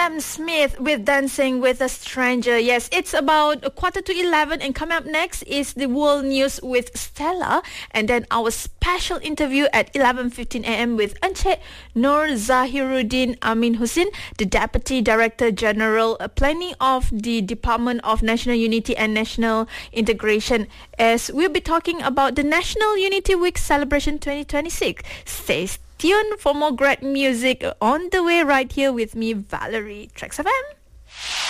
Sam Smith with Dancing with a Stranger. Yes, it's about 11:15, and coming up next is the world news with Stella, and then our special interview at 11:15 a.m. with Encik Nur Zahiruddin Amin Hussein, the Deputy Director General Planning of the Department of National Unity and National Integration, as we'll be talking about the National Unity Week Celebration 2026. Stay tuned for more great music on the way right here with me, Valerie, Trax FM.